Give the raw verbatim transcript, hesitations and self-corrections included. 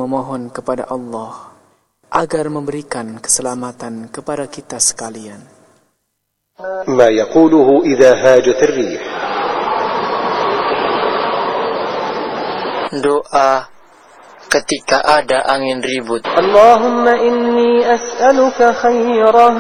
memohon kepada Allah agar memberikan keselamatan kepada kita sekalian. Ma yaquluhu idza hajat ar-rih. Doa ketika ada angin ribut. Allahumma inni as'aluka khairaha